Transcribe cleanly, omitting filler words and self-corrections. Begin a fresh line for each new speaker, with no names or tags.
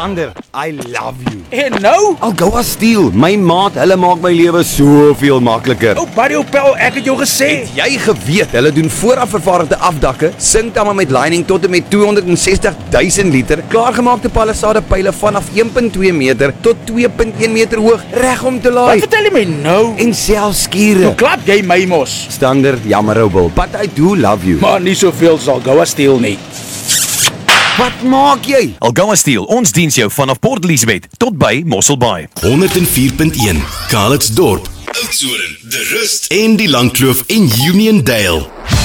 Stander, I love you.
En nou?
Algoa Steel, my maat, hulle maak my lewe soveel makliker.
O, Buddy Opel, ek het jou gesê.
Het jy geweet, hulle doen vooraf vervaardigde afdakke, sinkdamme met lining tot en met 260.000 liter, klaargemaakte palisade pyle vanaf 1.2 meter tot 2.1 meter hoog, reg om te
Wat
laai.
vertel jy my nou?
En selfs skure.
Hoe klap jy my mos?
Stander, jammer ou Bill, but I do love you.
Maar nie soveel sal Algoa Steel nie.
Wat maak jy?
Algoa Steel, ons diens jou vanaf Port Elizabeth tot by Mosselbaai.
104.1 Calitzdorp, Oudtshoorn, De Rust en die Langkloof en Uniondale.